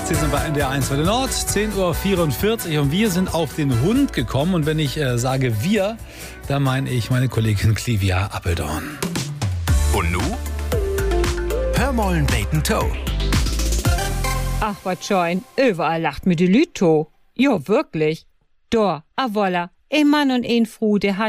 Sie sind bei NDR 1 Welle Nord, 10.44 Uhr und wir sind auf den Hund gekommen. Und wenn ich sage wir, dann meine ich meine Kollegin Clivia Appeldorn. Und nu? Hör mollen Bacon Toe. Ach, wat schein, überall lacht mir die Lüt to. Jo, wirklich. Da, a wolla, ein Mann und ein Frau, der hat